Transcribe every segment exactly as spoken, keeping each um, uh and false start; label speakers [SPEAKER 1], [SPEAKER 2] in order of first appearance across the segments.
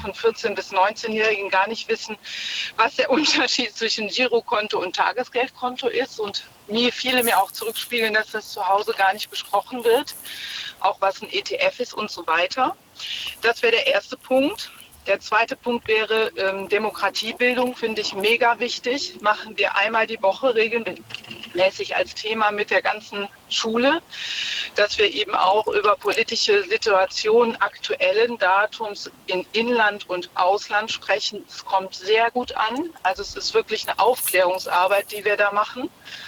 [SPEAKER 1] von vierzehn- bis neunzehnjährigen gar nicht wissen, was der Unterschied zwischen Girokonto und Tagesgeldkonto ist und mir viele mir auch zurückspiegeln, dass das zu Hause gar nicht besprochen wird, auch was ein E T F ist und so weiter. Das wäre der erste Punkt. Der zweite Punkt wäre ähm, Demokratiebildung, finde ich mega wichtig. Machen wir einmal die Woche regelmäßig als Thema mit der ganzen Schule, dass wir eben auch über politische Situationen aktuellen Datums in Inland und Ausland sprechen. Es kommt sehr gut an. Also es ist wirklich eine Aufklärungsarbeit, die wir da machen.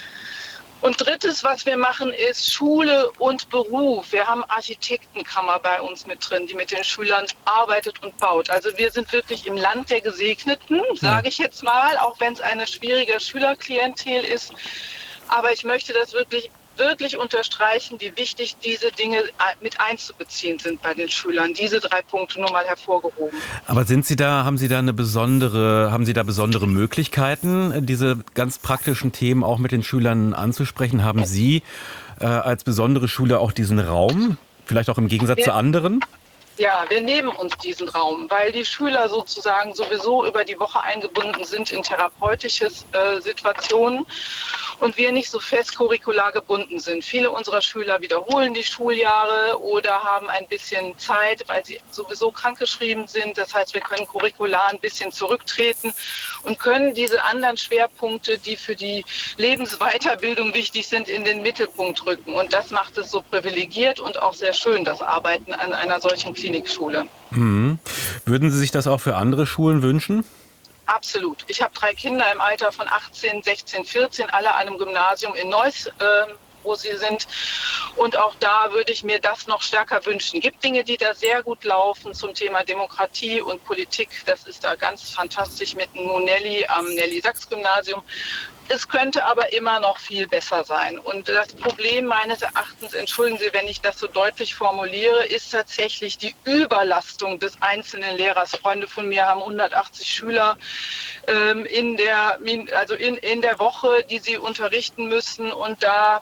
[SPEAKER 1] Und drittes, was wir machen, ist Schule und Beruf. Wir haben Architektenkammer bei uns mit drin, die mit den Schülern arbeitet und baut. Also wir sind wirklich im Land der Gesegneten, sage ich jetzt mal, auch wenn es eine schwierige Schülerklientel ist. Aber ich möchte das wirklich wirklich unterstreichen, wie wichtig diese Dinge mit einzubeziehen sind bei den Schülern. Diese drei Punkte nur mal hervorgehoben.
[SPEAKER 2] Aber sind Sie da, haben Sie da eine besondere, haben Sie da besondere Möglichkeiten, diese ganz praktischen Themen auch mit den Schülern anzusprechen? Haben Sie äh, als besondere Schule auch diesen Raum, vielleicht auch im Gegensatz
[SPEAKER 1] Wir,
[SPEAKER 2] zu anderen?
[SPEAKER 1] Ja, wir nehmen uns diesen Raum, weil die Schüler sozusagen sowieso über die Woche eingebunden sind in therapeutische äh, Situationen und wir nicht so fest curricular gebunden sind. Viele unserer Schüler wiederholen die Schuljahre oder haben ein bisschen Zeit, weil sie sowieso krankgeschrieben sind. Das heißt, wir können curricular ein bisschen zurücktreten und können diese anderen Schwerpunkte, die für die Lebensweiterbildung wichtig sind, in den Mittelpunkt rücken. Und das macht es so privilegiert und auch sehr schön, das Arbeiten an einer solchen Klinikschule.
[SPEAKER 2] Mhm. Würden Sie sich das auch für andere Schulen wünschen?
[SPEAKER 1] Absolut. Ich habe drei Kinder im Alter von achtzehn, sechzehn, vierzehn, alle an einem Gymnasium in Neuss, äh, wo sie sind. Und auch da würde ich mir das noch stärker wünschen. Es gibt Dinge, die da sehr gut laufen zum Thema Demokratie und Politik. Das ist da ganz fantastisch mit Nelly am Nelly-Sachs-Gymnasium. Es könnte aber immer noch viel besser sein. Und das Problem meines Erachtens, entschuldigen Sie, wenn ich das so deutlich formuliere, ist tatsächlich die Überlastung des einzelnen Lehrers. Freunde von mir haben hundertachtzig Schüler ähm, in der, also in, in der Woche, die sie unterrichten müssen. Und da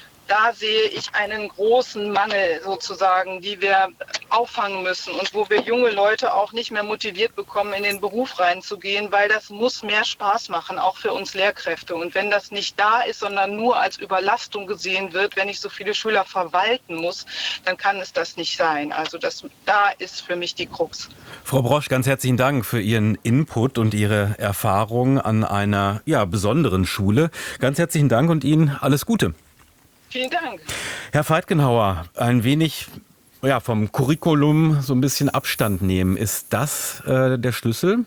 [SPEAKER 1] Da sehe ich einen großen Mangel sozusagen, die wir auffangen müssen und wo wir junge Leute auch nicht mehr motiviert bekommen, in den Beruf reinzugehen, weil das muss mehr Spaß machen, auch für uns Lehrkräfte. Und wenn das nicht da ist, sondern nur als Überlastung gesehen wird, wenn ich so viele Schüler verwalten muss, dann kann es das nicht sein. Also das, da ist für mich die Krux.
[SPEAKER 2] Frau Brosch, ganz herzlichen Dank für Ihren Input und Ihre Erfahrung an einer ja, besonderen Schule. Ganz herzlichen Dank und Ihnen alles Gute.
[SPEAKER 1] Vielen Dank.
[SPEAKER 2] Herr Veitgenhauer, ein wenig ja, vom Curriculum so ein bisschen Abstand nehmen. Ist das äh, der Schlüssel?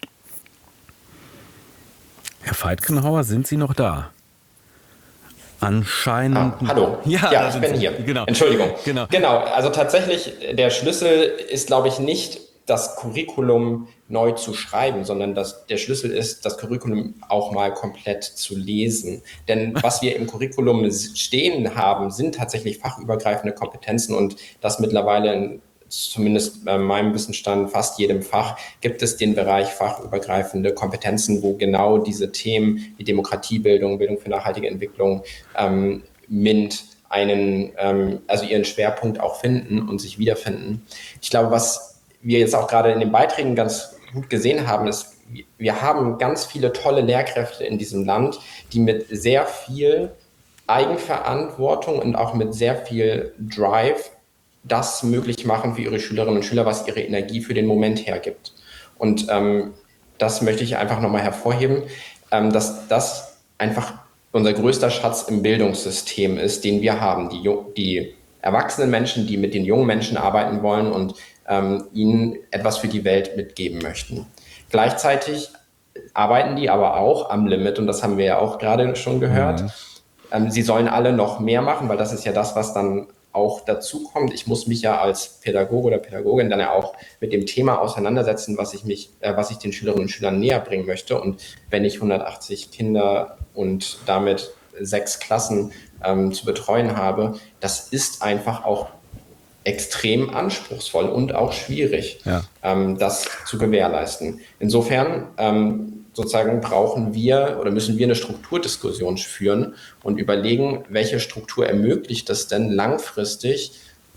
[SPEAKER 2] Herr Veitgenhauer, sind Sie noch da? Anscheinend.
[SPEAKER 3] Ah, hallo.
[SPEAKER 2] Ja,
[SPEAKER 3] ja ich bin
[SPEAKER 2] Sie.
[SPEAKER 3] hier.
[SPEAKER 2] Genau.
[SPEAKER 3] Entschuldigung.
[SPEAKER 2] Genau.
[SPEAKER 3] genau, also tatsächlich, der Schlüssel ist, glaube ich, nicht das Curriculum neu zu schreiben, sondern das, der Schlüssel ist, das Curriculum auch mal komplett zu lesen. Denn was wir im Curriculum stehen haben, sind tatsächlich fachübergreifende Kompetenzen und das mittlerweile in, zumindest bei meinem Wissensstand, fast jedem Fach, gibt es den Bereich fachübergreifende Kompetenzen, wo genau diese Themen wie Demokratiebildung, Bildung für nachhaltige Entwicklung, ähm, MINT, einen, ähm, also ihren Schwerpunkt auch finden und sich wiederfinden. Ich glaube, was wir jetzt auch gerade in den Beiträgen ganz gut gesehen haben, ist, wir haben ganz viele tolle Lehrkräfte in diesem Land, die mit sehr viel Eigenverantwortung und auch mit sehr viel Drive das möglich machen für ihre Schülerinnen und Schüler, was ihre Energie für den Moment hergibt. Und ähm, das möchte ich einfach nochmal hervorheben, ähm, dass das einfach unser größter Schatz im Bildungssystem ist, den wir haben. Die, die erwachsenen Menschen, die mit den jungen Menschen arbeiten wollen und ähm, ihnen etwas für die Welt mitgeben möchten. Gleichzeitig arbeiten die aber auch am Limit und das haben wir ja auch gerade schon gehört. Mhm. Ähm, sie sollen alle noch mehr machen, weil das ist ja das, was dann auch dazu kommt. Ich muss mich ja als Pädagoge oder Pädagogin dann ja auch mit dem Thema auseinandersetzen, was ich mich, äh, was ich den Schülerinnen und Schülern näher bringen möchte. Und wenn ich hundertachtzig Kinder und damit sechs Klassen ähm, zu betreuen habe, das ist einfach auch extrem anspruchsvoll und auch schwierig, ja. ähm, das zu gewährleisten. Insofern ähm, sozusagen brauchen wir oder müssen wir eine Strukturdiskussion führen und überlegen, welche Struktur ermöglicht es denn langfristig,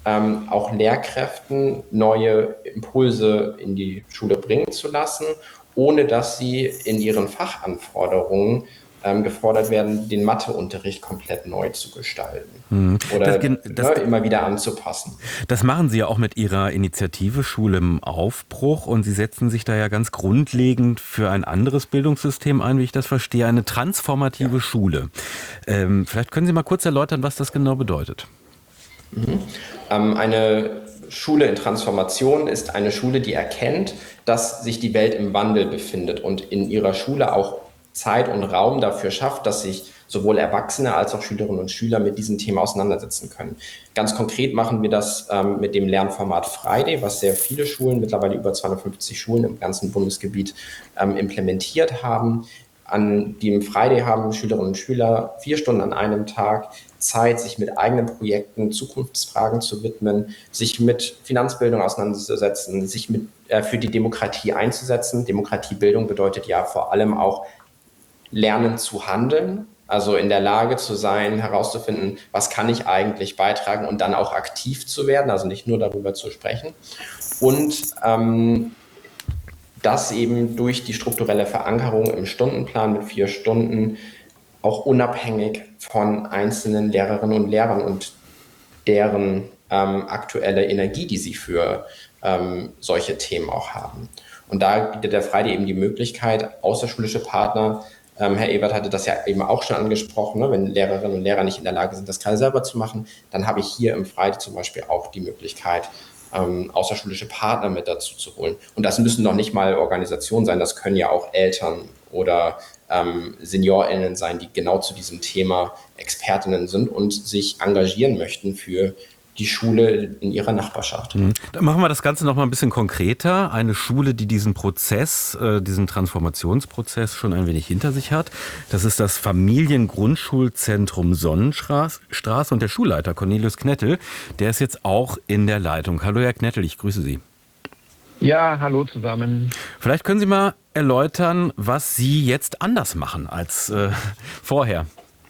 [SPEAKER 3] ähm, auch Lehrkräften neue Impulse in die Schule bringen zu lassen, ohne dass sie in ihren Fachanforderungen ähm, gefordert werden, den Matheunterricht komplett neu zu gestalten
[SPEAKER 2] Hm.
[SPEAKER 3] oder
[SPEAKER 2] Das, das,
[SPEAKER 3] ne, immer wieder anzupassen.
[SPEAKER 2] das machen Sie ja auch mit Ihrer Initiative Schule im Aufbruch und Sie setzen sich da ja ganz grundlegend für ein anderes Bildungssystem ein, wie ich das verstehe, eine transformative ja. Schule. Ähm, vielleicht können Sie mal kurz erläutern, was das genau bedeutet.
[SPEAKER 3] Mhm. Ähm, eine Schule in Transformation ist eine Schule, die erkennt, dass sich die Welt im Wandel befindet und in ihrer Schule auch Zeit und Raum dafür schafft, dass sich sowohl Erwachsene als auch Schülerinnen und Schüler mit diesem Thema auseinandersetzen können. Ganz konkret machen wir das ähm, mit dem Lernformat Friday, was sehr viele Schulen, mittlerweile über zweihundertfünfzig Schulen im ganzen Bundesgebiet ähm, implementiert haben. An dem Friday haben Schülerinnen und Schüler vier Stunden an einem Tag Zeit, sich mit eigenen Projekten, Zukunftsfragen zu widmen, sich mit Finanzbildung auseinanderzusetzen, sich mit, äh, für die Demokratie einzusetzen. Demokratiebildung bedeutet ja vor allem auch Lernen zu handeln, also in der Lage zu sein, herauszufinden, was kann ich eigentlich beitragen und dann auch aktiv zu werden, also nicht nur darüber zu sprechen. Und ähm, das eben durch die strukturelle Verankerung im Stundenplan mit vier Stunden auch unabhängig von einzelnen Lehrerinnen und Lehrern und deren ähm, aktuelle Energie, die sie für ähm, solche Themen auch haben. Und da bietet der Friday eben die Möglichkeit, außerschulische Partner, ähm, Herr Ewert hatte das ja eben auch schon angesprochen, ne, wenn Lehrerinnen und Lehrer nicht in der Lage sind, das gerade selber zu machen, dann habe ich hier im Friday zum Beispiel auch die Möglichkeit, ähm, außerschulische Partner mit dazu zu holen. Und das müssen noch nicht mal Organisationen sein, das können ja auch Eltern oder ähm, SeniorInnen sein, die genau zu diesem Thema Expertinnen sind und sich engagieren möchten für die Schule in ihrer Nachbarschaft.
[SPEAKER 2] Mhm. Dann machen wir das Ganze noch mal ein bisschen konkreter. Eine Schule, die diesen Prozess, äh, diesen Transformationsprozess schon ein wenig hinter sich hat. Das ist das Familiengrundschulzentrum Sonnenstraße und der Schulleiter Cornelius Knettel, der ist jetzt auch in der Leitung. Hallo Herr Knettel, ich grüße Sie.
[SPEAKER 4] Ja, hallo zusammen.
[SPEAKER 2] Vielleicht können Sie mal erläutern, was Sie jetzt anders machen als äh, vorher.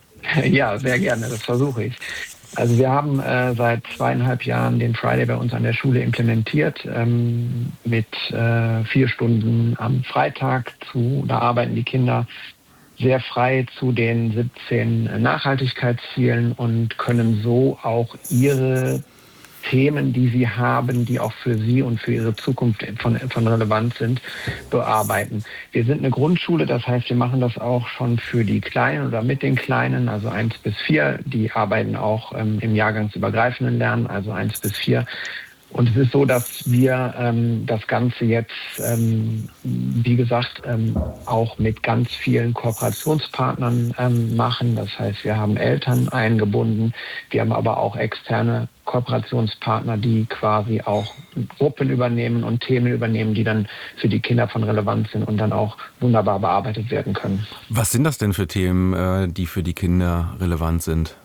[SPEAKER 4] Ja, sehr gerne, das versuche ich. Also wir haben äh, seit zweieinhalb Jahren den Friday bei uns an der Schule implementiert ähm, mit äh, vier Stunden am Freitag zu. Da arbeiten die Kinder sehr frei zu den siebzehn Nachhaltigkeitszielen und können so auch ihre Themen, die sie haben, die auch für sie und für ihre Zukunft von, von Relevanz sind, bearbeiten. Wir sind eine Grundschule, das heißt, wir machen das auch schon für die Kleinen oder mit den Kleinen, also eins bis vier. Die arbeiten auch ähm, im jahrgangsübergreifenden Lernen, also eins bis vier. Und es ist so, dass wir ähm, das Ganze jetzt, ähm, wie gesagt, ähm, auch mit ganz vielen Kooperationspartnern ähm, machen. Das heißt, wir haben Eltern eingebunden, wir haben aber auch externe Kooperationspartner, die quasi auch Gruppen übernehmen und Themen übernehmen, die dann für die Kinder von Relevanz sind und dann auch wunderbar bearbeitet werden können.
[SPEAKER 2] Was sind das denn für Themen, die für die Kinder relevant sind?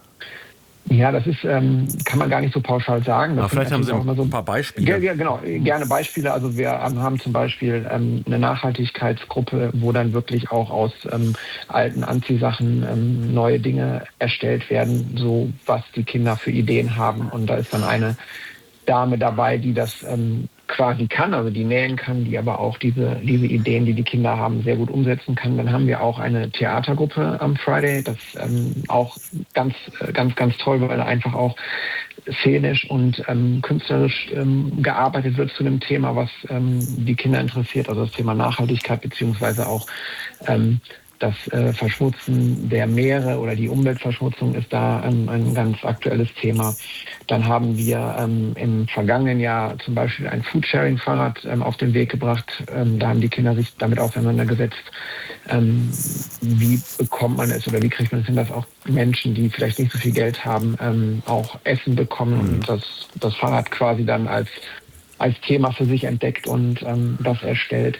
[SPEAKER 4] Ja, das ist, ähm, kann man gar nicht so pauschal sagen. Das
[SPEAKER 2] vielleicht haben Sie auch mal so ein paar Beispiele.
[SPEAKER 4] Ja, genau, gerne Beispiele. Also wir haben zum Beispiel ähm, eine Nachhaltigkeitsgruppe, wo dann wirklich auch aus ähm, alten Anziehsachen ähm, neue Dinge erstellt werden, so was die Kinder für Ideen haben. Und da ist dann eine Dame dabei, die das ähm, quasi kann, also die nähen kann, die aber auch diese, diese Ideen, die die Kinder haben, sehr gut umsetzen kann. Dann haben wir auch eine Theatergruppe am Friday, das ähm, auch ganz, ganz, ganz toll, weil einfach auch szenisch und ähm, künstlerisch ähm, gearbeitet wird zu einem Thema, was ähm, die Kinder interessiert, also das Thema Nachhaltigkeit beziehungsweise auch ähm, das äh, Verschmutzen der Meere oder die Umweltverschmutzung ist da ähm, ein ganz aktuelles Thema. Dann haben wir ähm, im vergangenen Jahr zum Beispiel ein Foodsharing-Fahrrad ähm, auf den Weg gebracht. Ähm, da haben die Kinder sich damit auseinandergesetzt, ähm, wie bekommt man es oder wie kriegt man es hin, dass auch Menschen, die vielleicht nicht so viel Geld haben, ähm, auch Essen bekommen mhm. und das, das Fahrrad quasi dann als, als Thema für sich entdeckt und ähm, das erstellt.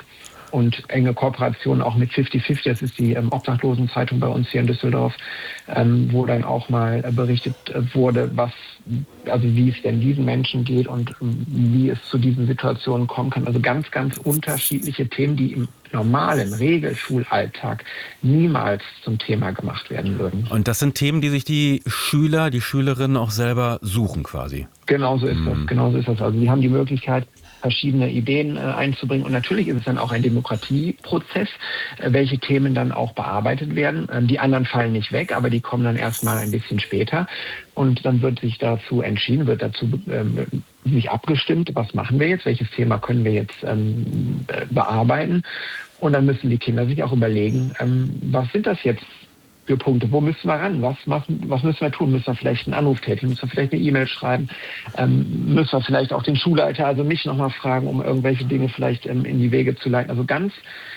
[SPEAKER 4] und enge Kooperation auch mit fifty fifty, das ist die ähm, Obdachlosenzeitung bei uns hier in Düsseldorf, ähm, wo dann auch mal äh, berichtet äh, wurde, was, also wie es denn diesen Menschen geht und ähm, wie es zu diesen Situationen kommen kann. Also ganz, ganz unterschiedliche Themen, die im normalen Regelschulalltag niemals zum Thema gemacht werden würden.
[SPEAKER 2] Und das sind Themen, die sich die Schüler, die Schülerinnen auch selber suchen quasi.
[SPEAKER 4] Genau so ist
[SPEAKER 2] Mhm.
[SPEAKER 4] das, genau so ist das. Also sie haben die Möglichkeit, verschiedene Ideen äh, einzubringen. Und natürlich ist es dann auch ein Demokratieprozess, äh, welche Themen dann auch bearbeitet werden. Ähm, die anderen fallen nicht weg, aber die kommen dann erstmal ein bisschen später. Und dann wird sich dazu entschieden, wird dazu ähm, sich abgestimmt, was machen wir jetzt, welches Thema können wir jetzt ähm, bearbeiten. Und dann müssen die Kinder sich auch überlegen, ähm, was sind das jetzt für Punkte, wo müssen wir ran, was, was, was müssen wir tun, müssen wir vielleicht einen Anruf tätigen, müssen wir vielleicht eine E-Mail schreiben, ähm, müssen wir vielleicht auch den Schulleiter, also mich nochmal fragen, um irgendwelche Dinge vielleicht ähm, in die Wege zu leiten. Also ganz,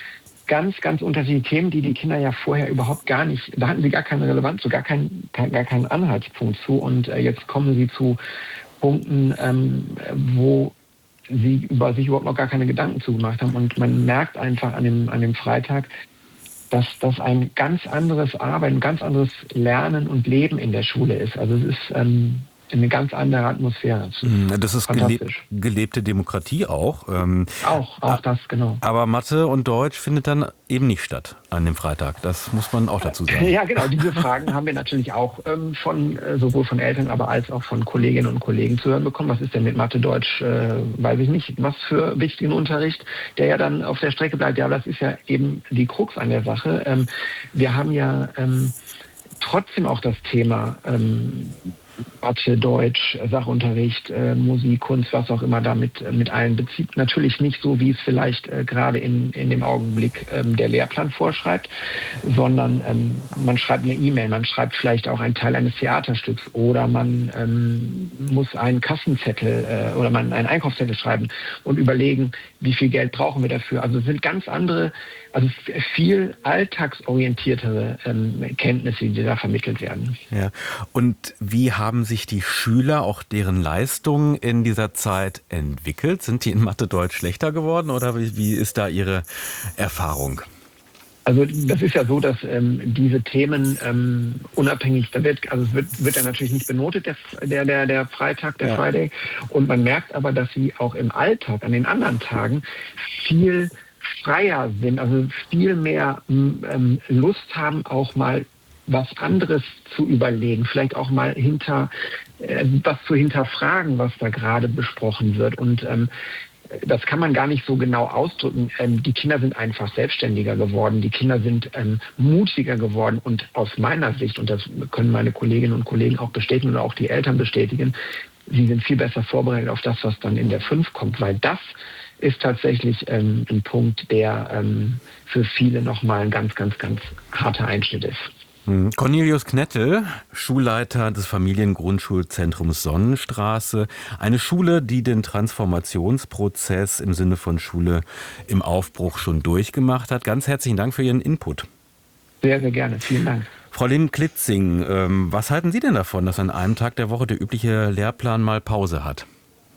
[SPEAKER 4] ganz, ganz unterschiedliche Themen, die die Kinder ja vorher überhaupt gar nicht, da hatten sie gar keine Relevanz, so gar, kein, kein, gar keinen Anhaltspunkt zu und äh, jetzt kommen sie zu Punkten, ähm, wo sie über sich überhaupt noch gar keine Gedanken zugemacht haben und man merkt einfach an dem, an dem Freitag, dass das ein ganz anderes Arbeiten, ein ganz anderes Lernen und Leben in der Schule ist. Also es ist ähm, eine ganz andere Atmosphäre.
[SPEAKER 2] Das ist gele gelebte Demokratie auch. Ähm,
[SPEAKER 4] auch, auch das, genau.
[SPEAKER 2] Aber Mathe und Deutsch findet dann eben nicht statt an dem Freitag. Das muss man auch dazu sagen.
[SPEAKER 4] Ja, genau. Diese Fragen haben wir natürlich auch ähm, von äh, sowohl von Eltern, aber als auch von Kolleginnen und Kollegen zu hören bekommen. Was ist denn mit Mathe, Deutsch, äh, weiß ich nicht. Was für wichtigen Unterricht, der ja dann auf der Strecke bleibt. Ja, aber das ist ja eben die Krux an der Sache. Ähm, wir haben ja ähm, trotzdem auch das Thema ähm, Mathe, Deutsch, Sachunterricht, äh, Musik, Kunst, was auch immer damit äh, mit allen bezieht. Natürlich nicht so, wie es vielleicht äh, gerade in, in dem Augenblick ähm, der Lehrplan vorschreibt, sondern ähm, man schreibt eine E-Mail, man schreibt vielleicht auch einen Teil eines Theaterstücks oder man ähm, muss einen Kassenzettel äh, oder man einen Einkaufszettel schreiben und überlegen, wie viel Geld brauchen wir dafür. Also es sind ganz andere, also viel alltagsorientiertere ähm, Kenntnisse, die da vermittelt werden.
[SPEAKER 2] Ja. Und wie haben sich die Schüler, auch deren Leistungen in dieser Zeit entwickelt? Sind die in Mathe, Deutsch schlechter geworden oder wie, wie ist da Ihre Erfahrung?
[SPEAKER 4] Also das ist ja so, dass ähm, diese Themen ähm, unabhängig, da wird, also es wird, wird ja natürlich nicht benotet, der, der, der, der Freitag, der ja. Friday. Und man merkt aber, dass sie auch im Alltag, an den anderen Tagen, viel freier sind, also viel mehr ähm, Lust haben, auch mal was anderes zu überlegen, vielleicht auch mal hinter äh, was zu hinterfragen, was da gerade besprochen wird. Und ähm, das kann man gar nicht so genau ausdrücken. Ähm, die Kinder sind einfach selbstständiger geworden. Die Kinder sind ähm, mutiger geworden. Und aus meiner Sicht, und das können meine Kolleginnen und Kollegen auch bestätigen oder auch die Eltern bestätigen, sie sind viel besser vorbereitet auf das, was dann in der fünf kommt, weil das ist tatsächlich ähm, ein Punkt, der ähm, für viele nochmal ein ganz, ganz, ganz harter Einschnitt ist.
[SPEAKER 2] Cornelius Knettel, Schulleiter des Familiengrundschulzentrums Sonnenstraße, eine Schule, die den Transformationsprozess im Sinne von Schule im Aufbruch schon durchgemacht hat. Ganz herzlichen Dank für Ihren Input.
[SPEAKER 4] Sehr, sehr gerne. Vielen Dank.
[SPEAKER 2] Frau Linn-Klitzing, ähm, was halten Sie denn davon, dass an einem Tag der Woche der übliche Lehrplan mal Pause hat?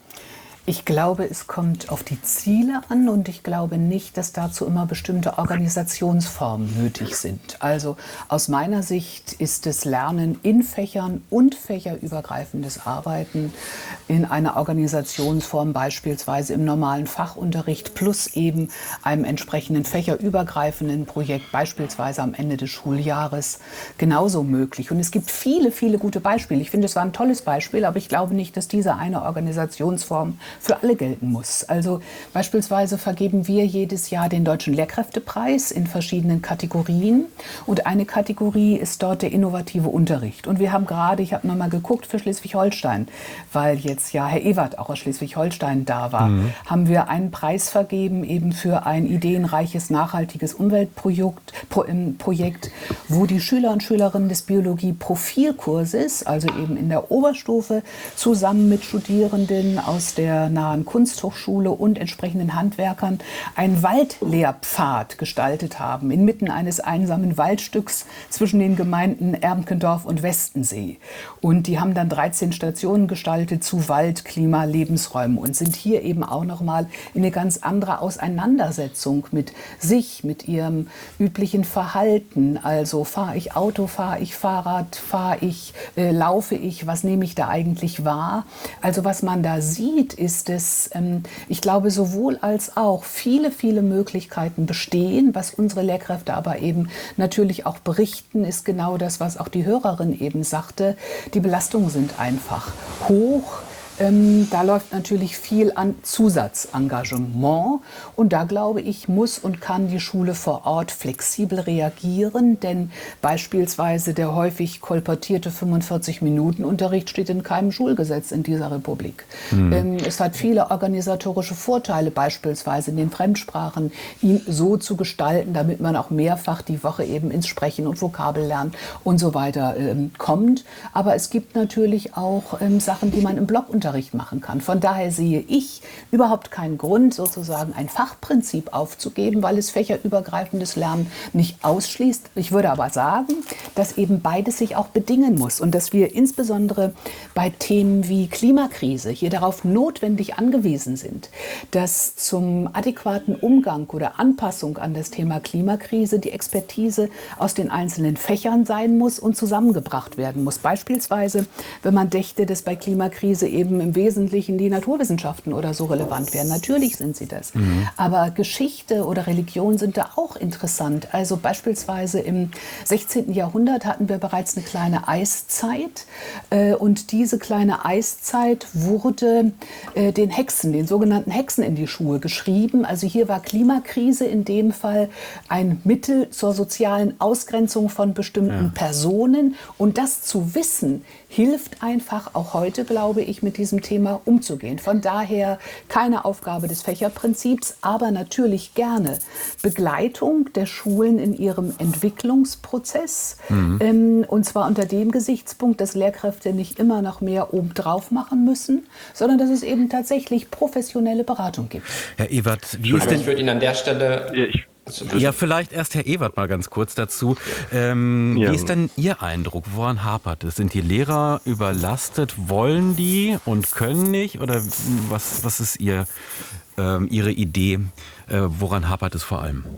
[SPEAKER 5] Ich glaube, es kommt auf die Ziele an und ich glaube nicht, dass dazu immer bestimmte Organisationsformen nötig sind. Also aus meiner Sicht ist das Lernen in Fächern und fächerübergreifendes Arbeiten in einer Organisationsform, beispielsweise im normalen Fachunterricht plus eben einem entsprechenden fächerübergreifenden Projekt, beispielsweise am Ende des Schuljahres, genauso möglich. Und es gibt viele, viele gute Beispiele. Ich finde, es war ein tolles Beispiel, aber ich glaube nicht, dass diese eine Organisationsform für alle gelten muss. Also beispielsweise vergeben wir jedes Jahr den Deutschen Lehrkräftepreis in verschiedenen Kategorien und eine Kategorie ist dort der innovative Unterricht. Und wir haben gerade, ich habe nochmal geguckt für Schleswig-Holstein, weil jetzt ja Herr Ewert auch aus Schleswig-Holstein da war, mhm. haben wir einen Preis vergeben eben für ein ideenreiches, nachhaltiges Umweltprojekt, Pro, ähm, Projekt, wo die Schüler und Schülerinnen des Biologie-Profilkurses, also eben in der Oberstufe, zusammen mit Studierenden aus der der nahen Kunsthochschule und entsprechenden Handwerkern einen Waldlehrpfad gestaltet haben, inmitten eines einsamen Waldstücks zwischen den Gemeinden Ermkendorf und Westensee. Und die haben dann dreizehn Stationen gestaltet zu Wald, Klima, Lebensräumen und sind hier eben auch nochmal in eine ganz andere Auseinandersetzung mit sich, mit ihrem üblichen Verhalten. Also fahre ich Auto, fahre ich Fahrrad, fahre ich, äh, laufe ich, was nehme ich da eigentlich wahr? Also was man da sieht, ist es, ähm, ich glaube, sowohl als auch viele, viele Möglichkeiten bestehen. Was unsere Lehrkräfte aber eben natürlich auch berichten, ist genau das, was auch die Hörerin eben sagte. Die Belastungen sind einfach hoch. Ähm, da läuft natürlich viel an Zusatzengagement und da glaube ich, muss und kann die Schule vor Ort flexibel reagieren, denn beispielsweise der häufig kolportierte fünfundvierzig-Minuten-Unterricht steht in keinem Schulgesetz in dieser Republik. Mhm. Ähm, es hat viele organisatorische Vorteile, beispielsweise in den Fremdsprachen, ihn so zu gestalten, damit man auch mehrfach die Woche eben ins Sprechen und Vokabellernen und so weiter ähm, kommt. Aber es gibt natürlich auch ähm, Sachen, die man im Blockunterricht machen kann. Von daher sehe ich überhaupt keinen Grund, sozusagen ein Fachprinzip aufzugeben, weil es fächerübergreifendes Lernen nicht ausschließt. Ich würde aber sagen, dass eben beides sich auch bedingen muss und dass wir insbesondere bei Themen wie Klimakrise hier darauf notwendig angewiesen sind, dass zum adäquaten Umgang oder Anpassung an das Thema Klimakrise die Expertise aus den einzelnen Fächern sein muss und zusammengebracht werden muss. Beispielsweise, wenn man dächte, dass bei Klimakrise eben im Wesentlichen die Naturwissenschaften oder so relevant wären. Natürlich sind sie das. Mhm. Aber Geschichte oder Religion sind da auch interessant. Also beispielsweise im sechzehnten Jahrhundert hatten wir bereits eine kleine Eiszeit. Äh, und diese kleine Eiszeit wurde äh, den Hexen, den sogenannten Hexen in die Schuhe geschrieben. Also hier war Klimakrise in dem Fall ein Mittel zur sozialen Ausgrenzung von bestimmten ja. Personen. Und das zu wissen, hilft einfach auch heute, glaube ich, mit diesem Thema umzugehen. Von daher keine Aufgabe des Fächerprinzips, aber natürlich gerne Begleitung der Schulen in ihrem Entwicklungsprozess. Mhm. Ähm, und zwar unter dem Gesichtspunkt, dass Lehrkräfte nicht immer noch mehr obendrauf machen müssen, sondern dass es eben tatsächlich professionelle Beratung gibt.
[SPEAKER 2] Herr Ewert, wie ist denn...
[SPEAKER 3] Ich würde Ihnen an der Stelle...
[SPEAKER 2] Ich Ja, vielleicht erst Herr Ewert mal ganz kurz dazu. Ähm, ja. Wie ist denn Ihr Eindruck? Woran hapert es? Sind die Lehrer überlastet? Wollen die und können nicht? Oder was, was ist Ihr, ähm, Ihre Idee? Äh, woran hapert es vor allem?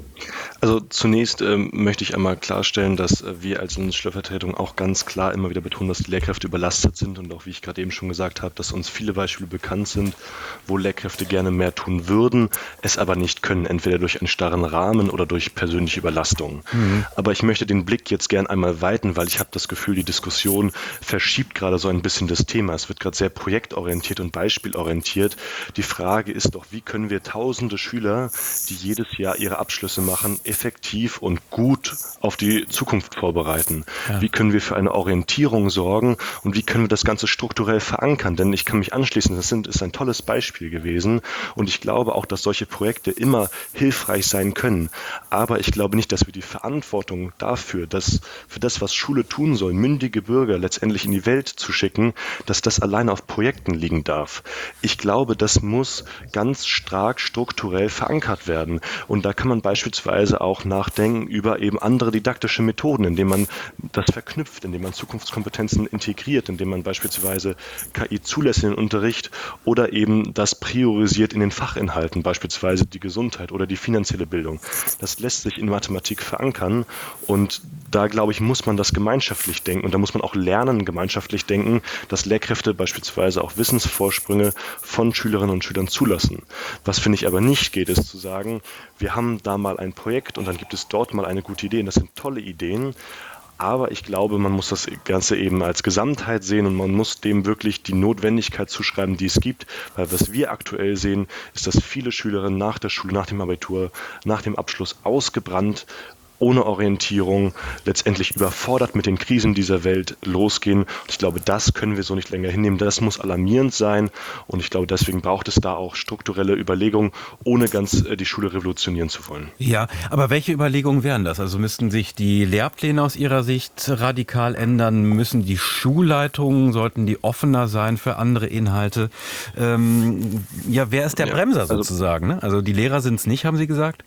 [SPEAKER 6] Also zunächst ähm, möchte ich einmal klarstellen, dass äh, wir als Landesschülervertretung auch ganz klar immer wieder betonen, dass die Lehrkräfte überlastet sind und auch, wie ich gerade eben schon gesagt habe, dass uns viele Beispiele bekannt sind, wo Lehrkräfte gerne mehr tun würden, es aber nicht können, entweder durch einen starren Rahmen oder durch persönliche Überlastung. Mhm. Aber ich möchte den Blick jetzt gern einmal weiten, weil ich habe das Gefühl, die Diskussion verschiebt gerade so ein bisschen das Thema. Es wird gerade sehr projektorientiert und beispielorientiert. Die Frage ist doch, wie können wir tausende Schüler, die jedes Jahr ihre Abschlüsse machen, effektiv und gut auf die Zukunft vorbereiten? Ja. Wie können wir für eine Orientierung sorgen und wie können wir das Ganze strukturell verankern? Denn ich kann mich anschließen, das sind, ist ein tolles Beispiel gewesen und ich glaube auch, dass solche Projekte immer hilfreich sein können. Aber ich glaube nicht, dass wir die Verantwortung dafür, dass für das, was Schule tun soll, mündige Bürger letztendlich in die Welt zu schicken, dass das allein auf Projekten liegen darf. Ich glaube, das muss ganz stark strukturell verankert werden. Und da kann man beispielsweise auch nachdenken über eben andere didaktische Methoden, indem man das verknüpft, indem man Zukunftskompetenzen integriert, indem man beispielsweise K I zulässt in den Unterricht oder eben das priorisiert in den Fachinhalten, beispielsweise die Gesundheit oder die finanzielle Bildung. Das lässt sich in Mathematik verankern und da, glaube ich, muss man das gemeinschaftlich denken und da muss man auch lernen, gemeinschaftlich denken, dass Lehrkräfte beispielsweise auch Wissensvorsprünge von Schülerinnen und Schülern zulassen. Was, finde ich, aber nicht geht, ist zu sagen, wir haben da mal ein Projekt und dann gibt es dort mal eine gute Idee und das sind tolle Ideen. Aber ich glaube, man muss das Ganze eben als Gesamtheit sehen und man muss dem wirklich die Notwendigkeit zuschreiben, die es gibt. Weil was wir aktuell sehen, ist, dass viele Schülerinnen nach der Schule, nach dem Abitur, nach dem Abschluss ausgebrannt ohne Orientierung, letztendlich überfordert mit den Krisen dieser Welt losgehen. Und ich glaube, das können wir so nicht länger hinnehmen. Das muss alarmierend sein. Und ich glaube, deswegen braucht es da auch strukturelle Überlegungen, ohne ganz äh, die Schule revolutionieren zu wollen.
[SPEAKER 2] Ja, aber welche Überlegungen wären das? Also müssten sich die Lehrpläne aus Ihrer Sicht radikal ändern? Müssen die Schulleitungen, sollten die offener sein für andere Inhalte? Ähm, ja, wer ist der
[SPEAKER 6] Ja,
[SPEAKER 2] Bremser
[SPEAKER 6] also
[SPEAKER 2] sozusagen? Ne? Also die Lehrer sind es nicht, haben Sie gesagt?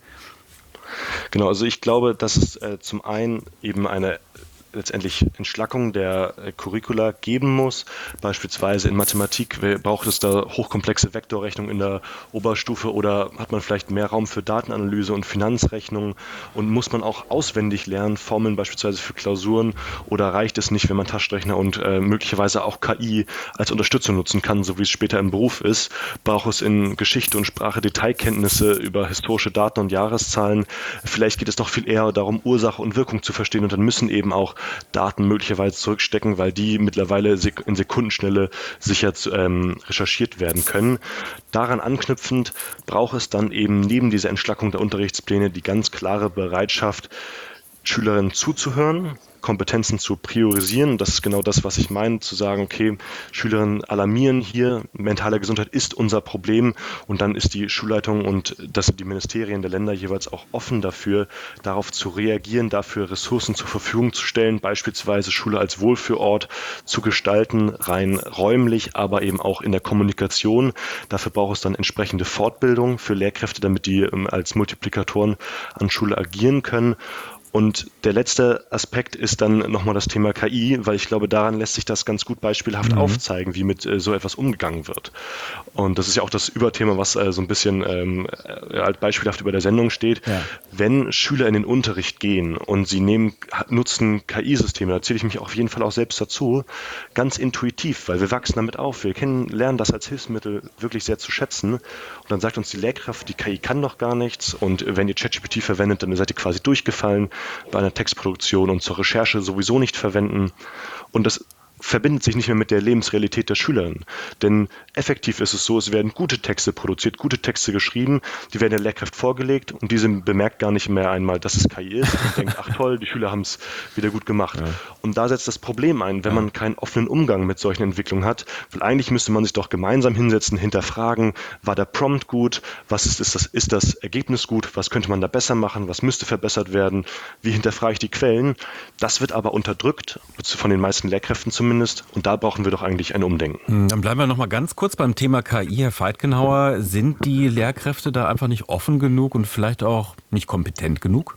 [SPEAKER 6] Genau, also ich glaube, dass es äh, zum einen eben eine letztendlich Entschlackung der äh, Curricula geben muss. Beispielsweise in Mathematik wer- braucht es da hochkomplexe Vektorrechnung in der Oberstufe oder hat man vielleicht mehr Raum für Datenanalyse und Finanzrechnung und muss man auch auswendig lernen, Formeln beispielsweise für Klausuren, oder reicht es nicht, wenn man Taschenrechner und äh, möglicherweise auch K I als Unterstützung nutzen kann, so wie es später im Beruf ist, braucht es in Geschichte und Sprache Detailkenntnisse über historische Daten und Jahreszahlen. Vielleicht geht es doch viel eher darum, Ursache und Wirkung zu verstehen, und dann müssen eben auch Daten möglicherweise zurückstecken, weil die mittlerweile sek- in Sekundenschnelle sicher zu, ähm, recherchiert werden können. Daran anknüpfend braucht es dann eben neben dieser Entschlackung der Unterrichtspläne die ganz klare Bereitschaft, Schülerinnen zuzuhören, Kompetenzen zu priorisieren. Das ist genau das, was ich meine, zu sagen, okay, Schülerinnen alarmieren hier, mentale Gesundheit ist unser Problem, und dann ist die Schulleitung und das sind die Ministerien der Länder jeweils auch offen dafür, darauf zu reagieren, dafür Ressourcen zur Verfügung zu stellen, beispielsweise Schule als Wohlfühlort zu gestalten, rein räumlich, aber eben auch in der Kommunikation. Dafür braucht es dann entsprechende Fortbildung für Lehrkräfte, damit die ähm, als Multiplikatoren an Schule agieren können. Und der letzte Aspekt ist dann nochmal das Thema K I, weil ich glaube, daran lässt sich das ganz gut beispielhaft
[SPEAKER 2] Mhm.
[SPEAKER 6] aufzeigen, wie mit äh, so etwas umgegangen wird. Und das ist ja auch das Überthema, was äh, so ein bisschen ähm, äh, als beispielhaft über der Sendung steht.
[SPEAKER 2] Ja.
[SPEAKER 6] Wenn Schüler in den Unterricht gehen und sie nehmen, nutzen K I-Systeme, da zähle ich mich auf jeden Fall auch selbst dazu, ganz intuitiv, weil wir wachsen damit auf. Wir kennen, lernen das als Hilfsmittel wirklich sehr zu schätzen. Und dann sagt uns die Lehrkraft, die K I kann doch gar nichts. Und wenn ihr ChatGPT verwendet, dann seid ihr quasi durchgefallen bei einer Textproduktion, und zur Recherche sowieso nicht verwenden. Und das verbindet sich nicht mehr mit der Lebensrealität der Schülerinnen. Denn effektiv ist es so, es werden gute Texte produziert, gute Texte geschrieben, die werden der Lehrkraft vorgelegt, und diese bemerkt gar nicht mehr einmal, dass es K I ist, und denkt, ach toll, die Schüler haben es wieder gut gemacht.
[SPEAKER 2] Ja.
[SPEAKER 6] Und da setzt das Problem ein, wenn man keinen offenen Umgang mit solchen Entwicklungen hat, weil eigentlich müsste man sich doch gemeinsam hinsetzen, hinterfragen, war der Prompt gut, was ist, ist, das, ist das Ergebnis gut, was könnte man da besser machen, was müsste verbessert werden, wie hinterfrage ich die Quellen. Das wird aber unterdrückt, von den meisten Lehrkräften zumindest, und da brauchen wir doch eigentlich ein Umdenken.
[SPEAKER 2] Dann bleiben wir noch mal ganz kurz beim Thema K I, Herr Feitgenauer. Sind die Lehrkräfte da einfach nicht offen genug und vielleicht auch nicht kompetent genug?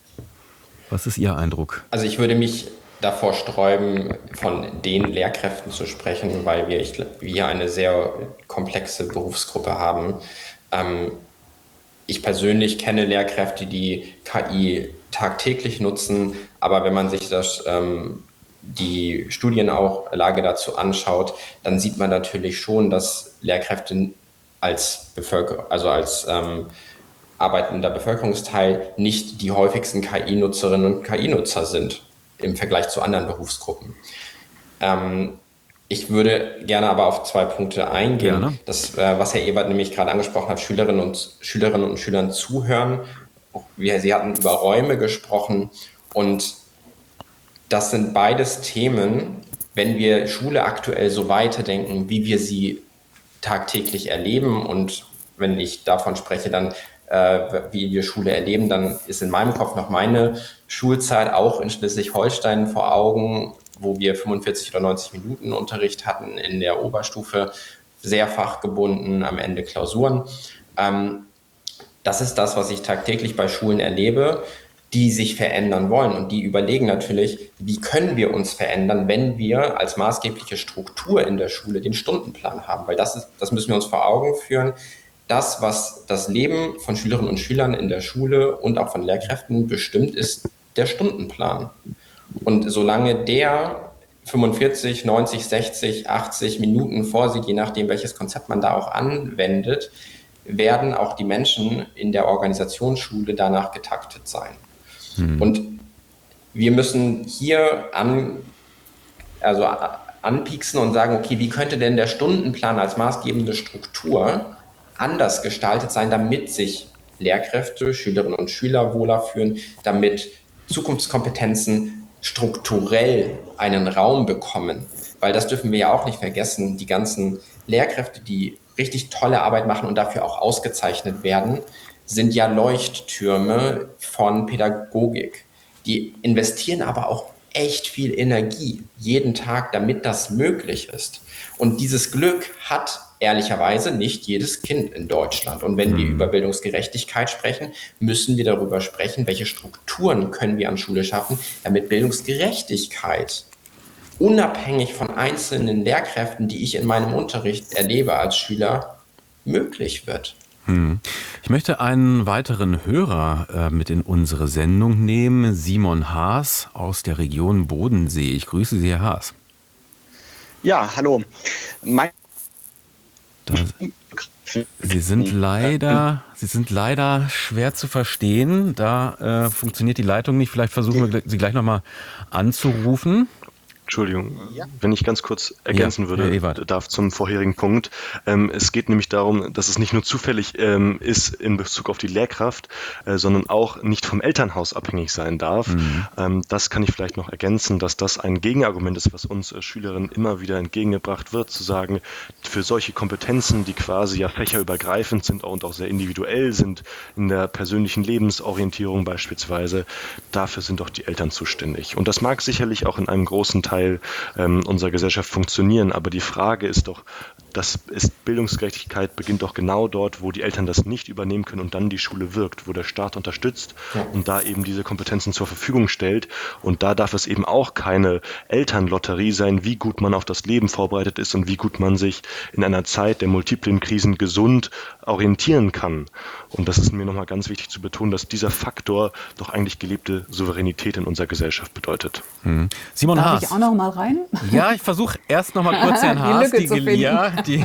[SPEAKER 2] Was ist Ihr Eindruck?
[SPEAKER 3] Also ich würde mich davor sträuben, von den Lehrkräften zu sprechen, weil wir, ich, glaub, wir hier eine sehr komplexe Berufsgruppe haben. Ähm, ich persönlich kenne Lehrkräfte, die K I tagtäglich nutzen, aber wenn man sich das, ähm, die Studienlage dazu anschaut, dann sieht man natürlich schon, dass Lehrkräfte als Bevölker- also als ähm, arbeitender Bevölkerungsteil nicht die häufigsten K I-Nutzerinnen und K I-Nutzer sind im Vergleich zu anderen Berufsgruppen. Ähm, ich würde gerne aber auf zwei Punkte eingehen.
[SPEAKER 2] Gerne.
[SPEAKER 3] Das, äh, was Herr Ewert nämlich gerade angesprochen hat, Schülerinnen und Schülerinnen und Schülern zuhören. Wir, Sie hatten über Räume gesprochen, und das sind beides Themen, wenn wir Schule aktuell so weiterdenken, wie wir sie tagtäglich erleben. Und wenn ich davon spreche, dann äh, wie wir Schule erleben, dann ist in meinem Kopf noch meine Schulzeit auch in Schleswig-Holstein vor Augen, wo wir fünfundvierzig oder neunzig Minuten Unterricht hatten in der Oberstufe, sehr fachgebunden, am Ende Klausuren. Ähm, das ist das, was ich tagtäglich bei Schulen erlebe, die sich verändern wollen, und die überlegen natürlich, wie können wir uns verändern, wenn wir als maßgebliche Struktur in der Schule den Stundenplan haben, weil das ist, das müssen wir uns vor Augen führen. Das, was das Leben von Schülerinnen und Schülern in der Schule und auch von Lehrkräften bestimmt, ist der Stundenplan. Und solange der fünfundvierzig, neunzig, sechzig, achtzig Minuten vorsieht, je nachdem, welches Konzept man da auch anwendet, werden auch die Menschen in der Organisationsschule danach getaktet sein. Hm. Und wir müssen hier an, also anpieksen und sagen, okay, wie könnte denn der Stundenplan als maßgebende Struktur anders gestaltet sein, damit sich Lehrkräfte, Schülerinnen und Schüler wohler fühlen, damit Zukunftskompetenzen strukturell einen Raum bekommen. Weil das dürfen wir ja auch nicht vergessen, die ganzen Lehrkräfte, die richtig tolle Arbeit machen und dafür auch ausgezeichnet werden, sind ja Leuchttürme von Pädagogik. Die investieren aber auch echt viel Energie jeden Tag, damit das möglich ist. Und dieses Glück hat ehrlicherweise nicht jedes Kind in Deutschland. Und wenn wir über Bildungsgerechtigkeit sprechen, müssen wir darüber sprechen, welche Strukturen können wir an Schule schaffen, damit Bildungsgerechtigkeit unabhängig von einzelnen Lehrkräften, die ich in meinem Unterricht erlebe als Schüler, möglich wird.
[SPEAKER 2] Hm. Ich möchte einen weiteren Hörer äh, mit in unsere Sendung nehmen, Simon Haas aus der Region Bodensee. Ich grüße Sie, Herr Haas.
[SPEAKER 7] Ja, hallo. Mein
[SPEAKER 2] Da, Sie sind leider, Sie sind leider schwer zu verstehen. Da äh, funktioniert die Leitung nicht. Vielleicht versuchen wir Sie gleich nochmal anzurufen.
[SPEAKER 6] Entschuldigung,
[SPEAKER 7] Ja.
[SPEAKER 6] wenn ich ganz kurz ergänzen
[SPEAKER 2] Ja,
[SPEAKER 6] würde,
[SPEAKER 2] Herr Ewert.
[SPEAKER 6] darf zum vorherigen Punkt. Ähm, es geht nämlich darum, dass es nicht nur zufällig ähm, ist in Bezug auf die Lehrkraft, äh, sondern auch nicht vom Elternhaus abhängig sein darf.
[SPEAKER 2] Mhm.
[SPEAKER 6] Ähm, das kann ich vielleicht noch ergänzen, dass das ein Gegenargument ist, was uns äh, Schülerinnen immer wieder entgegengebracht wird, zu sagen, für solche Kompetenzen, die quasi ja fächerübergreifend sind und auch sehr individuell sind, in der persönlichen Lebensorientierung beispielsweise, dafür sind doch die Eltern zuständig. Und das mag sicherlich auch in einem großen Teil ähm, unserer Gesellschaft funktionieren, aber die Frage ist doch, das ist Bildungsgerechtigkeit beginnt doch genau dort, wo die Eltern das nicht übernehmen können und dann die Schule wirkt, wo der Staat unterstützt
[SPEAKER 3] Ja.
[SPEAKER 6] und da eben diese Kompetenzen zur Verfügung stellt. Und da darf es eben auch keine Elternlotterie sein, wie gut man auf das Leben vorbereitet ist und wie gut man sich in einer Zeit der multiplen Krisen gesund orientieren kann. Und das ist mir nochmal ganz wichtig zu betonen, dass dieser Faktor doch eigentlich gelebte Souveränität in unserer Gesellschaft bedeutet.
[SPEAKER 2] Hm. Simon
[SPEAKER 5] Darf
[SPEAKER 2] Haas.
[SPEAKER 5] ich auch noch mal rein?
[SPEAKER 2] Ja, ich versuche erst noch mal kurz Herrn
[SPEAKER 5] Die
[SPEAKER 2] Haas,
[SPEAKER 5] Lücke
[SPEAKER 2] die,
[SPEAKER 5] zu finden.
[SPEAKER 2] ja, die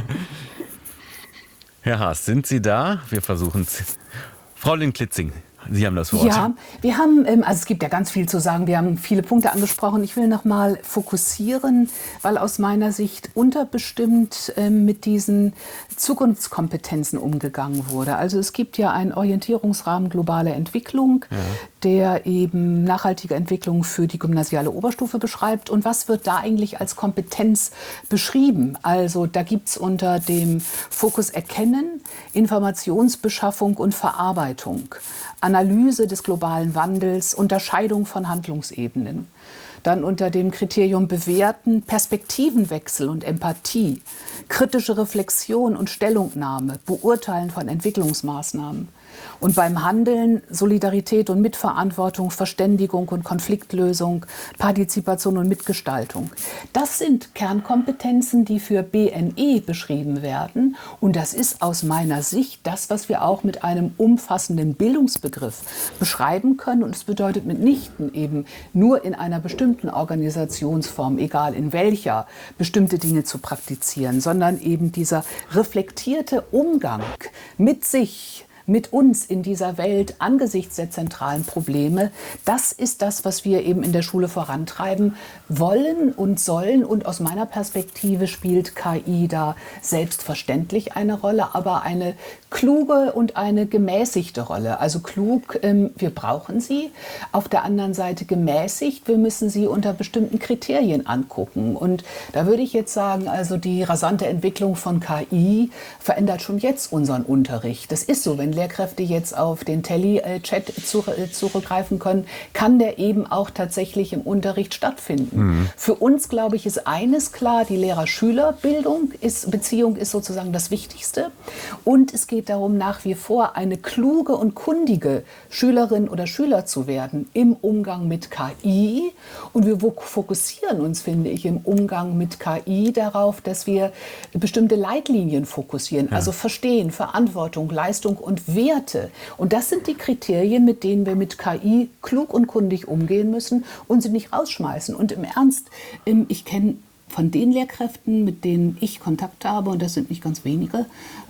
[SPEAKER 2] Herr Haas, sind Sie da? Wir versuchen es. Frau Lindklitzing, Sie haben das Wort.
[SPEAKER 5] Ja, wir haben, ähm, also es gibt ja ganz viel zu sagen. Wir haben viele Punkte angesprochen. Ich will noch mal fokussieren, weil aus meiner Sicht unterbestimmt ähm, mit diesen Zukunftskompetenzen umgegangen wurde. Also es gibt ja einen Orientierungsrahmen globale Entwicklung, ja. der eben nachhaltige Entwicklung für die gymnasiale Oberstufe beschreibt. Und was wird da eigentlich als Kompetenz beschrieben? Also da gibt es unter dem Fokus Erkennen, Informationsbeschaffung und Verarbeitung, Analyse des globalen Wandels, Unterscheidung von Handlungsebenen. Dann unter dem Kriterium Bewerten, Perspektivenwechsel und Empathie, kritische Reflexion und Stellungnahme, Beurteilen von Entwicklungsmaßnahmen. Und beim Handeln Solidarität und Mitverantwortung, Verständigung und Konfliktlösung, Partizipation und Mitgestaltung. Das sind Kernkompetenzen, die für B N E beschrieben werden. Und das ist aus meiner Sicht das, was wir auch mit einem umfassenden Bildungsbegriff beschreiben können. Und es bedeutet mitnichten eben nur in einer bestimmten Organisationsform, egal in welcher, bestimmte Dinge zu praktizieren, sondern eben dieser reflektierte Umgang mit sich, mit uns in dieser Welt angesichts der zentralen Probleme. Das ist das, was wir eben in der Schule vorantreiben wollen und sollen. Und aus meiner Perspektive spielt K I da selbstverständlich eine Rolle, aber eine kluge und eine gemäßigte Rolle. Also klug, ähm, wir brauchen sie. Auf der anderen Seite gemäßigt, wir müssen sie unter bestimmten Kriterien angucken. Und da würde ich jetzt sagen, also die rasante Entwicklung von K I verändert schon jetzt unseren Unterricht. Das ist so, wenn Lehrkräfte jetzt auf den Telly-Chat zurückgreifen können, kann der eben auch tatsächlich im Unterricht stattfinden. Mhm. Für uns, glaube ich, ist eines klar, die Lehrer-Schüler-Bildung, ist, Beziehung ist sozusagen das Wichtigste. Und es geht darum, nach wie vor eine kluge und kundige Schülerin oder Schüler zu werden im Umgang mit K I. Und wir fokussieren uns, finde ich, im Umgang mit K I darauf, dass wir bestimmte Leitlinien fokussieren, ja. Also Verstehen, Verantwortung, Leistung und Werte. Und das sind die Kriterien, mit denen wir mit K I klug und kundig umgehen müssen und sie nicht rausschmeißen. Und im Ernst, ich kenne von den Lehrkräften, mit denen ich Kontakt habe, und das sind nicht ganz wenige,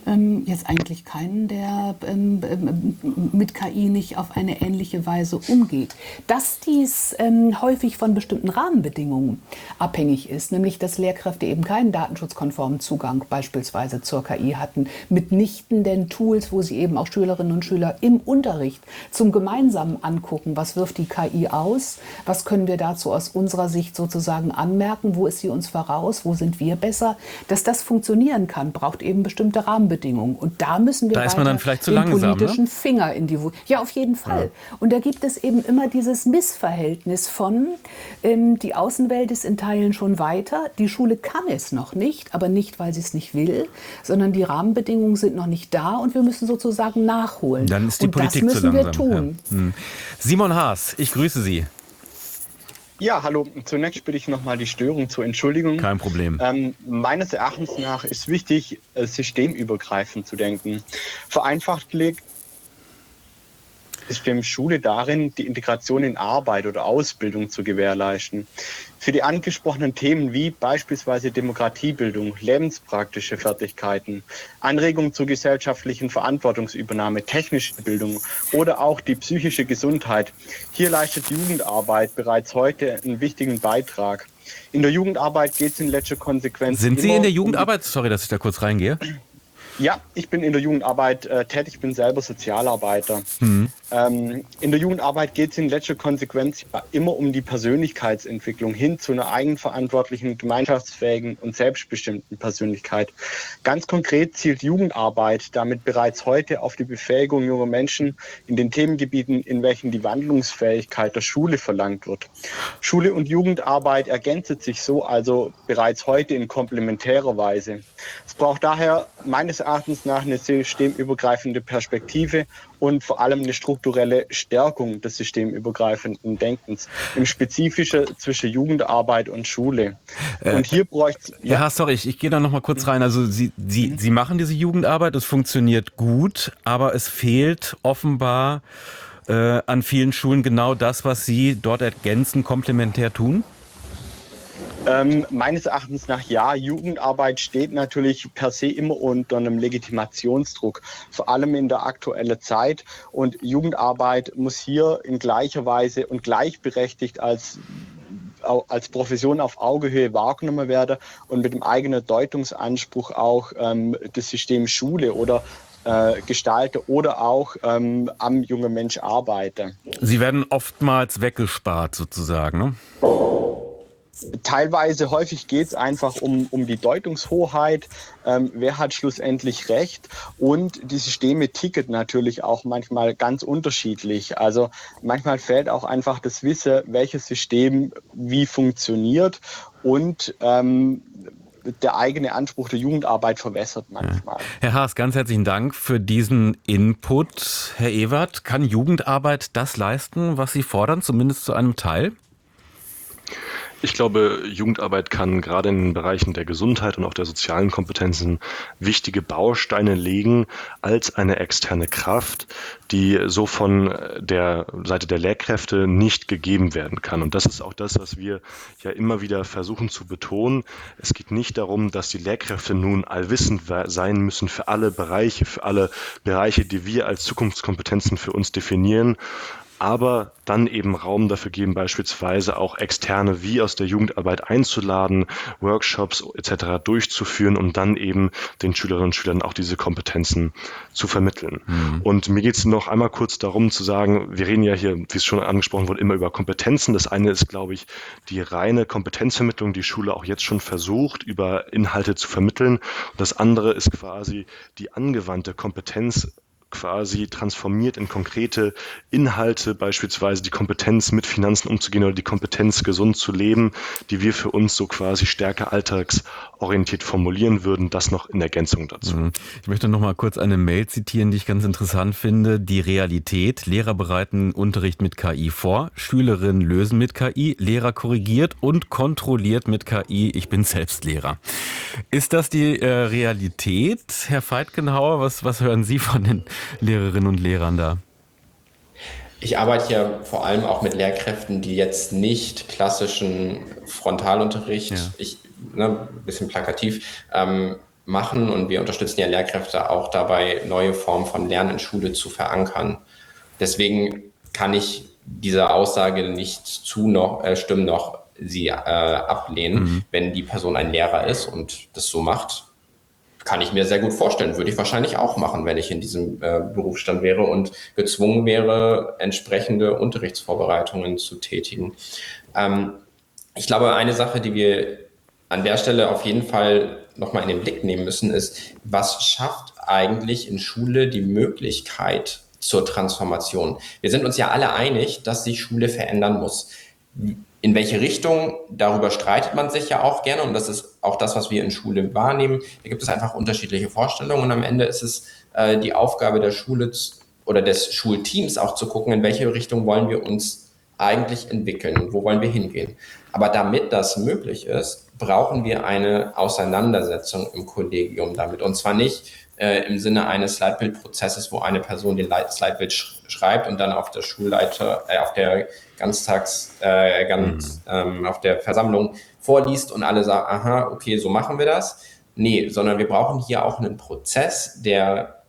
[SPEAKER 5] ähm, jetzt eigentlich keinen, der ähm, ähm, mit K I nicht auf eine ähnliche Weise umgeht. Dass dies ähm, häufig von bestimmten Rahmenbedingungen abhängig ist, nämlich dass Lehrkräfte eben keinen datenschutzkonformen Zugang beispielsweise zur K I hatten, mitnichten den Tools, wo sie eben auch Schülerinnen und Schüler im Unterricht zum gemeinsamen Angucken, was wirft die K I aus, was können wir dazu aus unserer Sicht sozusagen anmerken, wo ist sie uns voraus, wo sind wir besser, dass das funktionieren kann, braucht eben bestimmte Rahmenbedingungen. Und da müssen wir
[SPEAKER 2] Da ist man dann vielleicht zu
[SPEAKER 5] den
[SPEAKER 2] langsam,
[SPEAKER 5] politischen
[SPEAKER 2] ne?
[SPEAKER 5] Finger in die Wunde. Ja, auf jeden Fall. Ja. Und da gibt es eben immer dieses Missverhältnis von, ähm, die Außenwelt ist in Teilen schon weiter, die Schule kann es noch nicht, aber nicht, weil sie es nicht will, sondern die Rahmenbedingungen sind noch nicht da und wir müssen sozusagen nachholen.
[SPEAKER 2] Dann ist die
[SPEAKER 5] und
[SPEAKER 2] Politik
[SPEAKER 5] das müssen
[SPEAKER 2] zu langsam.
[SPEAKER 5] wir tun.
[SPEAKER 2] Ja. Hm. Simon Haas, ich grüße Sie.
[SPEAKER 7] Ja, hallo. Zunächst bitte ich nochmal die Störung zur Entschuldigung.
[SPEAKER 2] Kein Problem.
[SPEAKER 7] Ähm, meines Erachtens nach ist wichtig, äh, systemübergreifend zu denken. Vereinfacht liegt System Schule darin, die Integration in Arbeit oder Ausbildung zu gewährleisten. Für die angesprochenen Themen wie beispielsweise Demokratiebildung, lebenspraktische Fertigkeiten, Anregungen zur gesellschaftlichen Verantwortungsübernahme, technische Bildung oder auch die psychische Gesundheit. Hier leistet Jugendarbeit bereits heute einen wichtigen Beitrag. In der Jugendarbeit geht es in letzter Konsequenz.
[SPEAKER 2] Sind Sie in der Jugendarbeit?
[SPEAKER 7] Um
[SPEAKER 2] Sorry, dass ich da kurz reingehe.
[SPEAKER 7] Ja, ich bin in der Jugendarbeit äh, tätig, ich bin selber Sozialarbeiter. Mhm. Ähm, in der Jugendarbeit geht es in letzter Konsequenz immer um die Persönlichkeitsentwicklung hin zu einer eigenverantwortlichen, gemeinschaftsfähigen und selbstbestimmten Persönlichkeit. Ganz konkret zielt Jugendarbeit damit bereits heute auf die Befähigung junger Menschen in den Themengebieten, in welchen die Wandlungsfähigkeit der Schule verlangt wird. Schule und Jugendarbeit ergänzen sich so also bereits heute in komplementärer Weise. Es braucht daher meines Erachtens nach eine systemübergreifende Perspektive und vor allem eine strukturelle Stärkung des systemübergreifenden Denkens, im Spezifischen zwischen Jugendarbeit und Schule.
[SPEAKER 2] Äh,
[SPEAKER 7] und hier bräuchte
[SPEAKER 2] ja, ja, sorry, ich, ich gehe da noch mal kurz rein. Also Sie, Sie, mhm. Sie machen diese Jugendarbeit, es funktioniert gut, aber es fehlt offenbar äh, an vielen Schulen genau das, was Sie dort ergänzend komplementär tun?
[SPEAKER 7] Ähm, meines Erachtens nach ja, Jugendarbeit steht natürlich per se immer unter einem Legitimationsdruck, vor allem in der aktuellen Zeit. Und Jugendarbeit muss hier in gleicher Weise und gleichberechtigt als als Profession auf Augenhöhe wahrgenommen werden und mit dem eigenen Deutungsanspruch auch ähm, das System Schule oder äh, gestalten oder auch ähm, am jungen Mensch arbeiten.
[SPEAKER 2] Sie werden oftmals weggespart sozusagen, ne?
[SPEAKER 7] Teilweise, häufig geht es einfach um, um die Deutungshoheit, ähm, wer hat schlussendlich recht, und die Systeme ticken natürlich auch manchmal ganz unterschiedlich. Also manchmal fehlt auch einfach das Wissen, welches System wie funktioniert, und ähm, der eigene Anspruch der Jugendarbeit verwässert manchmal.
[SPEAKER 2] Ja. Herr Haas, ganz herzlichen Dank für diesen Input. Herr Ewert, kann Jugendarbeit das leisten, was Sie fordern, zumindest zu einem Teil?
[SPEAKER 6] Ich glaube, Jugendarbeit kann gerade in den Bereichen der Gesundheit und auch der sozialen Kompetenzen wichtige Bausteine legen als eine externe Kraft, die so von der Seite der Lehrkräfte nicht gegeben werden kann. Und das ist auch das, was wir ja immer wieder versuchen zu betonen. Es geht nicht darum, dass die Lehrkräfte nun allwissend sein müssen für alle Bereiche, für alle Bereiche, die wir als Zukunftskompetenzen für uns definieren, aber dann eben Raum dafür geben, beispielsweise auch Externe wie aus der Jugendarbeit einzuladen, Workshops et cetera durchzuführen, um dann eben den Schülerinnen und Schülern auch diese Kompetenzen zu vermitteln. Mhm. Und mir geht es noch einmal kurz darum zu sagen, wir reden ja hier, wie es schon angesprochen wurde, immer über Kompetenzen. Das eine ist, glaube ich, die reine Kompetenzvermittlung, die Schule auch jetzt schon versucht, über Inhalte zu vermitteln. Und das andere ist quasi die angewandte Kompetenz, quasi transformiert in konkrete Inhalte, beispielsweise die Kompetenz, mit Finanzen umzugehen oder die Kompetenz, gesund zu leben, die wir für uns so quasi stärker alltagsorientiert formulieren würden, das noch in Ergänzung dazu.
[SPEAKER 2] Ich möchte noch mal kurz eine Mail zitieren, die ich ganz interessant finde. Die Realität: Lehrer bereiten Unterricht mit K I vor, Schülerinnen lösen mit K I, Lehrer korrigiert und kontrolliert mit K I. Ich bin selbst Lehrer. Ist das die äh, Realität, Herr Feitgenauer? Was, was hören Sie von den Lehrerinnen und Lehrern da?
[SPEAKER 3] Ich arbeite ja vor allem auch mit Lehrkräften, die jetzt nicht klassischen Frontalunterricht, ja. ich, ne, ein bisschen plakativ, ähm, machen und wir unterstützen ja Lehrkräfte auch dabei, neue Formen von Lernen in Schule zu verankern. Deswegen kann ich dieser Aussage nicht zu noch, äh, stimmen noch sie äh, ablehnen, mhm. wenn die Person ein Lehrer ist und das so macht. Kann ich mir sehr gut vorstellen, würde ich wahrscheinlich auch machen, wenn ich in diesem äh, Berufsstand wäre und gezwungen wäre, entsprechende Unterrichtsvorbereitungen zu tätigen. Ähm, ich glaube, eine Sache, die wir an der Stelle auf jeden Fall nochmal in den Blick nehmen müssen, ist, was schafft eigentlich in Schule die Möglichkeit zur Transformation? Wir sind uns ja alle einig, dass sich Schule verändern muss. In welche Richtung, darüber streitet man sich ja auch gerne und das ist auch das, was wir in Schule wahrnehmen. Da gibt es einfach unterschiedliche Vorstellungen und am Ende ist es äh, die Aufgabe der Schule oder des Schulteams auch zu gucken, in welche Richtung wollen wir uns eigentlich entwickeln, wo wollen wir hingehen. Aber damit das möglich ist, brauchen wir eine Auseinandersetzung im Kollegium damit und zwar nicht äh, im Sinne eines Leitbildprozesses, wo eine Person den Leit- das Leitbild sch- schreibt und dann auf der Schulleiter, äh, auf der Ganztags, äh, ganz, mhm. ähm, auf der Versammlung vorliest und alle sagen, aha, okay, so machen wir das. Nee, sondern wir brauchen hier auch einen Prozess, der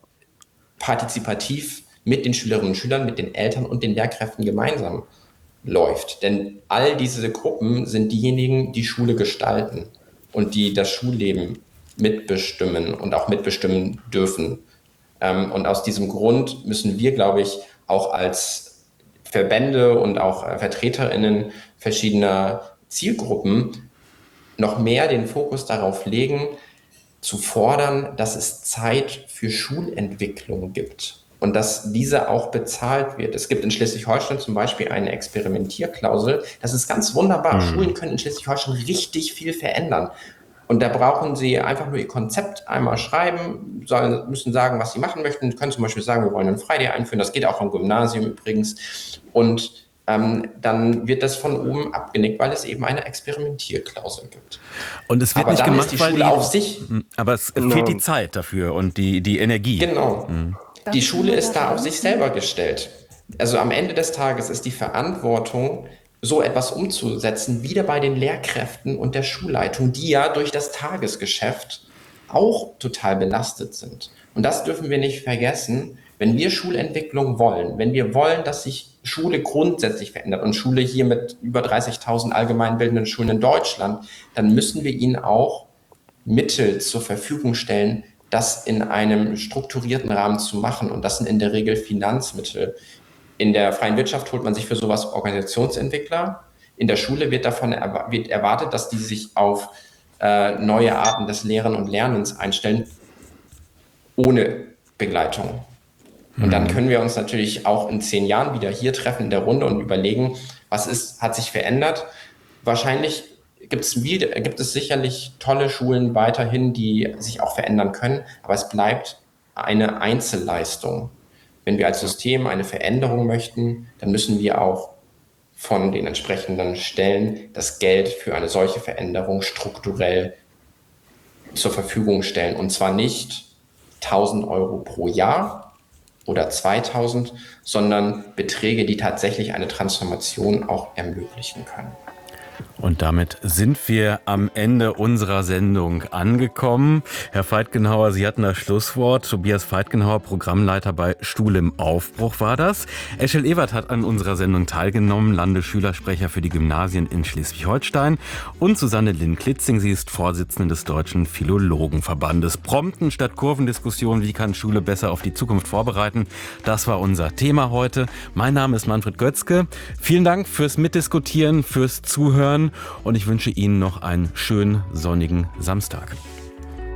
[SPEAKER 3] partizipativ mit den Schülerinnen und Schülern, mit den Eltern und den Lehrkräften gemeinsam läuft. Denn all diese Gruppen sind diejenigen, die Schule gestalten und die das Schulleben mitbestimmen und auch mitbestimmen dürfen. Ähm, und aus diesem Grund müssen wir, glaube ich, auch als Verbände und auch äh, VertreterInnen verschiedener Zielgruppen noch mehr den Fokus darauf legen, zu fordern, dass es Zeit für Schulentwicklung gibt und dass diese auch bezahlt wird. Es gibt in Schleswig-Holstein zum Beispiel eine Experimentierklausel. Das ist ganz wunderbar. Mhm. Schulen können in Schleswig-Holstein richtig viel verändern. Und da brauchen sie einfach nur ihr Konzept einmal schreiben, sollen, müssen sagen, was sie machen möchten. Sie können zum Beispiel sagen, wir wollen einen Friday einführen. Das geht auch am Gymnasium übrigens. Und ähm, dann wird das von oben abgenickt, weil es eben eine Experimentierklausel gibt.
[SPEAKER 2] Und es wird
[SPEAKER 3] aber
[SPEAKER 2] nicht
[SPEAKER 3] dann
[SPEAKER 2] gemacht,
[SPEAKER 3] ist die
[SPEAKER 2] weil
[SPEAKER 3] Schule
[SPEAKER 2] die,
[SPEAKER 3] auf sich.
[SPEAKER 2] Aber es
[SPEAKER 3] genau.
[SPEAKER 2] fehlt die Zeit dafür und die, die Energie.
[SPEAKER 3] Genau.
[SPEAKER 2] Mhm.
[SPEAKER 3] Die Schule ist da auf sich selber gestellt. Also am Ende des Tages ist die Verantwortung, so etwas umzusetzen, wieder bei den Lehrkräften und der Schulleitung, die ja durch das Tagesgeschäft auch total belastet sind. Und das dürfen wir nicht vergessen, wenn wir Schulentwicklung wollen, wenn wir wollen, dass sich Schule grundsätzlich verändert und Schule hier mit über dreißigtausend allgemeinbildenden Schulen in Deutschland, dann müssen wir ihnen auch Mittel zur Verfügung stellen, das in einem strukturierten Rahmen zu machen. Und das sind in der Regel Finanzmittel. In der freien Wirtschaft holt man sich für sowas Organisationsentwickler. In der Schule wird davon erwa- wird erwartet, dass die sich auf äh, neue Arten des Lehren und Lernens einstellen, ohne Begleitung. Und dann können wir uns natürlich auch in zehn Jahren wieder hier treffen in der Runde und überlegen, was ist, hat sich verändert. Wahrscheinlich gibt es wieder, gibt es sicherlich tolle Schulen weiterhin, die sich auch verändern können, aber es bleibt eine Einzelleistung. Wenn wir als System eine Veränderung möchten, dann müssen wir auch von den entsprechenden Stellen das Geld für eine solche Veränderung strukturell zur Verfügung stellen. Und zwar nicht tausend Euro pro Jahr oder zweitausend, sondern Beträge, die tatsächlich eine Transformation auch ermöglichen können.
[SPEAKER 2] Und damit sind wir am Ende unserer Sendung angekommen. Herr Feitgenauer, Sie hatten das Schlusswort. Tobias Feitgenauer, Programmleiter bei Schule im Aufbruch war das. Eschel Ewert hat an unserer Sendung teilgenommen, Landesschülersprecher für die Gymnasien in Schleswig-Holstein. Und Susanne Linn-Klitzing, sie ist Vorsitzende des Deutschen Philologenverbandes. Prompten statt Kurvendiskussion, wie kann Schule besser auf die Zukunft vorbereiten? Das war unser Thema heute. Mein Name ist Manfred Götzke. Vielen Dank fürs Mitdiskutieren, fürs Zuhören. Und ich wünsche Ihnen noch einen schönen sonnigen Samstag.